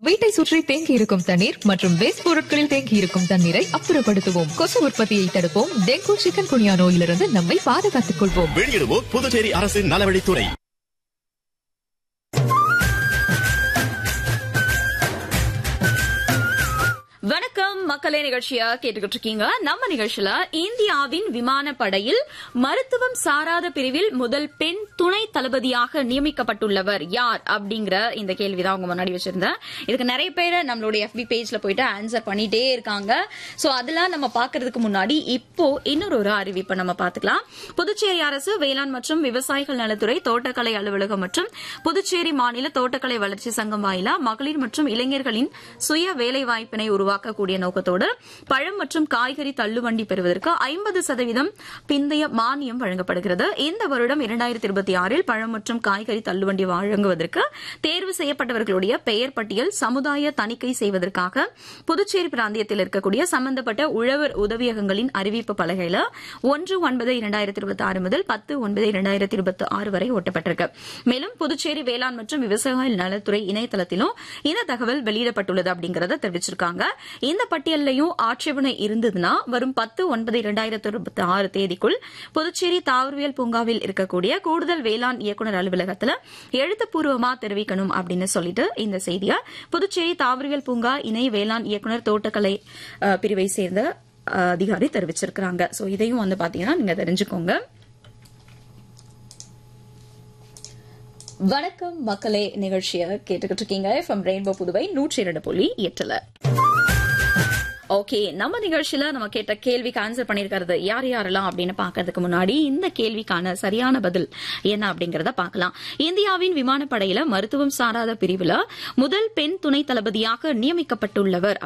வீட்டை சுற்றி தேங்கி இருக்கும் தண்ணீர் மற்றும் வேஸ்ட் பொருட்களில் தேங்கி இருக்கும் தண்ணீரை அப்புறப்படுத்துவோம். கொசு உற்பத்தியை தடுப்போம். டெங்கு, சிக்கன் குனியா நோயிலிருந்து நம்மை பாதுகாத்துக் கொள்வோம். வெளியிடுவோம் புதுச்சேரி அரசின் நலவழித்துறை. வணக்கம் மக்களே, நிகழ்ச்சியா கேட்டுக்கிட்டு இருக்கீங்க. நம்ம நிகழ்ச்சியில இந்தியாவின் விமானப்படையில் மருத்துவம் சாராத பிரிவில் முதல் பெண் துணை தளபதியாக நியமிக்கப்பட்டுள்ளவர் யார் அப்படிங்கிற இந்த கேள்விதான் உங்க முன்னாடி வச்சிருந்தேன். இதுக்கு நிறைய பேர் நம்மளுடைய FB பேஜ்ல போயிட்டு ஆன்சர் பண்ணிட்டே இருக்காங்க. சோ அதெல்லாம் நம்ம பாக்குறதுக்கு முன்னாடி இப்போ இன்னொரு அறிவிப்பை நம்ம பாத்துக்கலாம். புதுச்சேரி அரசு வேளாண் மற்றும் விவசாயிகள் நலத்துறை, தோட்டக்கலை அலுவலகம் மற்றும் புதுச்சேரி மாநில தோட்டக்கலை வளர்ச்சி சங்கம் வாயிலா மகளிர் மற்றும் இளைஞர்களின் சுய வேலைவாய்ப்பினை உருவாக்கக்கூடிய நோக்கத்தோடு பழம் மற்றும் காய்கறி தள்ளுவண்டி பெறுவதற்கு 50% பிந்தைய மானியம் வழங்கப்படுகிறது. இந்த வருடம் 2026 பழம் மற்றும் காய்கறி தள்ளுவண்டி வழங்குவதற்கு தேர்வு செய்யப்பட்டவர்களுடைய பெயர் பட்டியல் சமுதாய தணிக்கை செய்வதற்காக புதுச்சேரி பிராந்தியத்தில் இருக்கக்கூடிய சம்பந்தப்பட்ட உழவர் உதவியகங்களின் அறிவிப்பு பலகையில 1/9/2026 முதல் 10/9/2026 வரை ஒட்டப்பட்டிருக்கு. மேலும் புதுச்சேரி வேளாண் மற்றும் விவசாயிகள் நலத்துறை இணையதளத்திலும் இந்த தகவல் வெளியிடப்பட்டுள்ளது அப்படிங்கறத தெரிவிச்சிருக்காங்க. இந்த பட்டியலையும் ஆட்சேபனை இருந்ததுன்னா வரும் 10/9/2026 தேதிக்குள் புதுச்சேரி தாவரவியல் பூங்காவில் இருக்கக்கூடிய கூடுதல் வேளாண் இயக்குநர் அலுவலகத்தில் எழுத்துப்பூர்வமா தெரிவிக்கணும் அப்படின்னு சொல்லிட்டு இந்த செய்தியை புதுச்சேரி தாவரவியல் பூங்கா இணை வேளாண் இயக்குநர் தோட்டக்கலை பிரிவை சேர்ந்த அதிகாரி தெரிவிச்சிருக்காங்க. சோ இதையும் வந்து பாத்தீங்கன்னா நீங்க தெரிஞ்சுக்கோங்க. வணக்கம் மக்களே, நிகழ்ச்சியை கேட்டுக்கிட்டு இருக்கீங்க. FM rainbow Puduvai 102.8. ஓகே, நம்ம நிகழ்ச்சியில நம்ம கேட்ட கேள்விக்கு ஆன்சர் பண்ணிருக்கிறது யார் யாரெல்லாம் அப்படின்னு பாக்கிறதுக்கு முன்னாடி இந்த கேள்விக்கான சரியான பதில் என்ன அப்படிங்கறத பார்க்கலாம். இந்தியாவின் விமானப்படையில மருத்துவம் சாராத பிரிவுல முதல் பெண் துணை தளபதியாக நியமிக்கப்பட்டுள்ளவர்